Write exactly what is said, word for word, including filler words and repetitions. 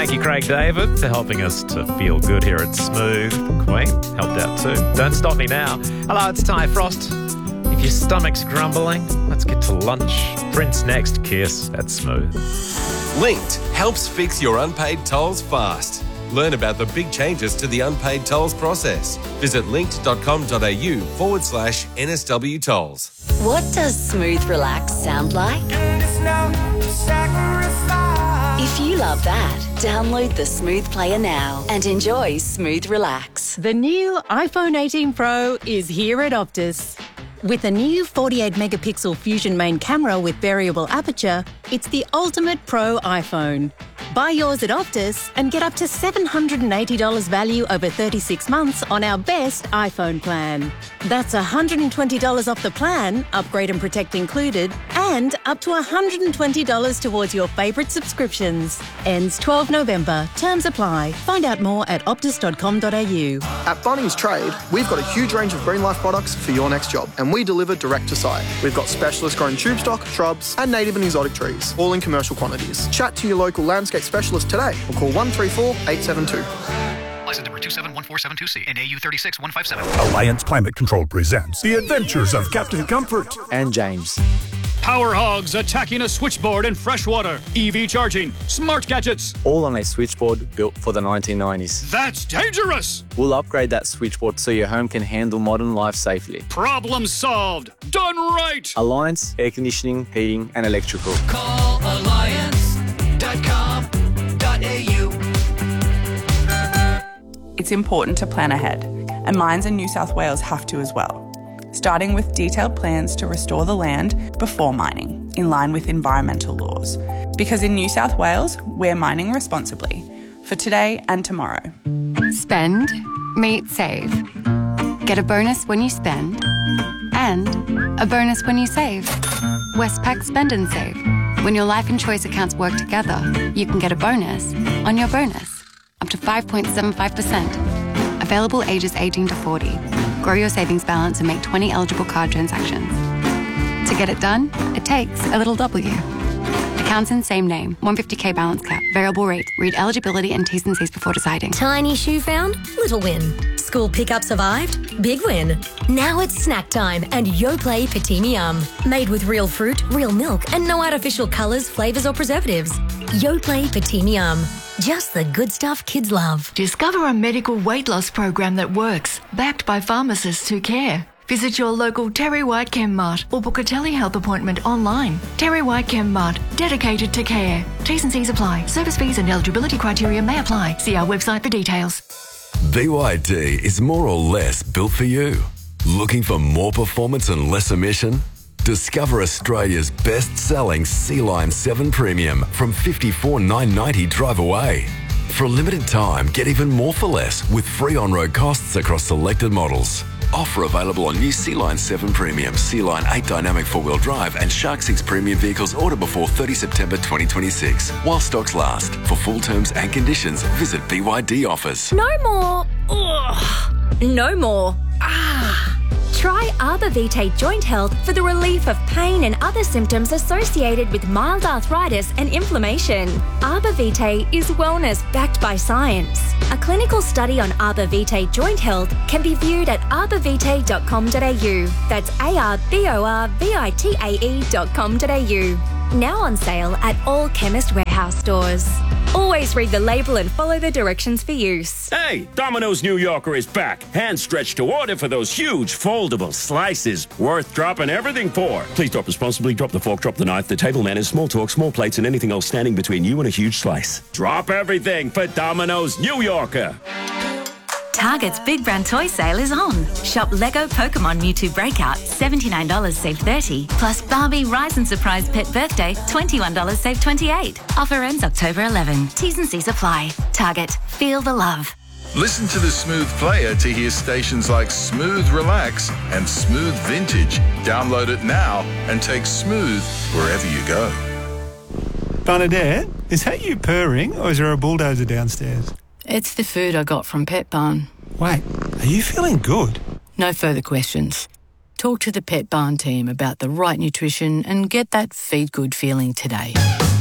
Thank you, Craig David, for helping us to feel good here at Smooth. Queen helped out too. Don't stop me now. Hello, it's Ty Frost. If your stomach's grumbling, let's get to lunch. Prince next, Kiss at Smooth. Linked helps fix your unpaid tolls fast. Learn about the big changes to the unpaid tolls process. Visit linked.com.au forward slash NSW tolls. What does Smooth Relax sound like? If you love that, download the Smooth Player now and enjoy Smooth Relax. The new iPhone eighteen Pro is here at Optus. With a new forty-eight megapixel Fusion main camera with variable aperture, it's the ultimate pro iPhone. Buy yours at Optus and get up to seven hundred eighty dollars value over thirty-six months on our best iPhone plan. That's one hundred twenty dollars off the plan, upgrade and protect included, and up to one hundred twenty dollars towards your favourite subscriptions. Ends twelfth November. Terms apply. Find out more at optus dot com dot a u. At Bunnings Trade, we've got a huge range of Green Life products for your next job, and we deliver direct to site. We've got specialist grown tube stock, shrubs, and native and exotic trees, all in commercial quantities. Chat to your local landscape specialist today or call one three four, eight seven two. License number two seven one four seven two C and A U three six one five seven. Alliance Climate Control presents The Adventures of Captain Comfort and James. Power hogs attacking a switchboard in freshwater. E V charging. Smart gadgets. All on a switchboard built for the nineteen nineties. That's dangerous. We'll upgrade that switchboard so your home can handle modern life safely. Problem solved. Done right. Alliance Air Conditioning, Heating and Electrical. Call alliance dot com dot a u. It's important to plan ahead, and mines in New South Wales have to as well. Starting with detailed plans to restore the land before mining, in line with environmental laws. Because in New South Wales, we're mining responsibly, for today and tomorrow. Spend, meet, save. Get a bonus when you spend, and a bonus when you save. Westpac Spend and Save. When your life and choice accounts work together, you can get a bonus on your bonus, up to five point seven five percent. Available ages eighteen to forty. Grow your savings balance and make twenty eligible card transactions. To get it done, it takes a little W. Accounts in same name, one hundred fifty thousand balance cap, variable rate. Read eligibility and T's and C's before deciding. Tiny shoe found? Little win. School pickup survived? Big win. Now it's snack time and Yoplait Patimi Yum. Made with real fruit, real milk and no artificial colours, flavours or preservatives. Yoplait Patimi Yum. Just the good stuff kids love. Discover a medical weight loss program that works, backed by pharmacists who care. Visit your local Terry White Chem Mart or book a telehealth appointment online. Terry White Chem Mart, dedicated to care. T's and C's apply. Service fees and eligibility criteria may apply. See our website for details. B Y D is more or less built for you. Looking for more performance and less emission? Discover Australia's best-selling Sea-Line seven Premium from fifty-four thousand nine hundred ninety dollars drive away. For a limited time, get even more for less with free on-road costs across selected models. Offer available on new Sea-Line seven Premium, Sea-Line eight Dynamic four-wheel drive and Shark six Premium vehicles ordered before thirtieth September twenty twenty-six. While stocks last. For full terms and conditions, visit B Y D Offers. No more. Ugh. No more. Ah. Try Arbor Vitae Joint Health for the relief of pain and other symptoms associated with mild arthritis and inflammation. Arbor Vitae is wellness backed by science. A clinical study on Arbor Vitae Joint Health can be viewed at arbor vitae dot com dot a u. That's A R B O R V I T A E dot com dot a u. Now on sale at all Chemist Warehouse stores. Always read the label and follow the directions for use. Hey, Domino's New Yorker is back. Hand stretched to order for those huge foldable slices. Worth dropping everything for. Please drop responsibly. Drop the fork, drop the knife, the table manners, small talk, small plates, and anything else standing between you and a huge slice. Drop everything for Domino's New Yorker. Target's Big Brand Toy Sale is on. Shop Lego Pokemon Mewtwo Breakout, seventy-nine dollars save thirty dollars. Plus Barbie Rise and Surprise Pet Birthday, twenty-one dollars save twenty-eight dollars. Offer ends October eleventh. T's and C's apply. Target. Feel the love. Listen to the Smooth Player to hear stations like Smooth Relax and Smooth Vintage. Download it now and take Smooth wherever you go. Bernadette, is that you purring or is there a bulldozer downstairs? It's the food I got from Pet Barn. Wait, are you feeling good? No further questions. Talk to the Pet Barn team about the right nutrition and get that feed good feeling today.